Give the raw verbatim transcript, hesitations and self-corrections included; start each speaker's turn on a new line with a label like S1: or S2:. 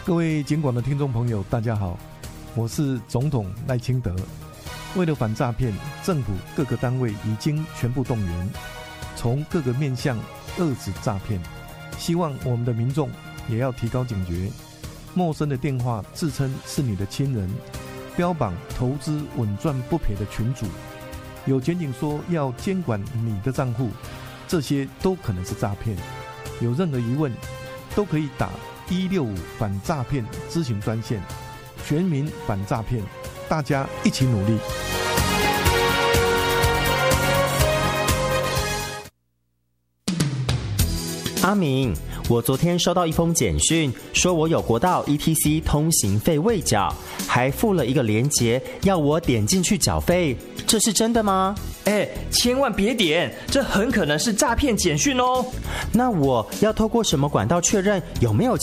S1: 各位警广的听众朋友，大家好，我是总统赖清德。为了反诈骗，政府各个单位已经全部动员，从各个面向遏止诈骗。希望我们的民众也要提高警觉，陌生的电话自称是你的亲人，标榜投资稳赚不赔的群组，有检警说要监管你的账户，这些都可能是诈骗。有任何疑问，都可以打一六五反诈骗咨询专线，全民反诈骗，大家一起努力。
S2: 阿明，我昨天收到一封简讯，说我有国道 E T C 通行费未缴，还附了一个连结，要我点进去缴费，这是真的吗？
S3: 哎，千万别点，这很可能是诈骗简讯哦。
S2: 那我要透过什么管道确认有没有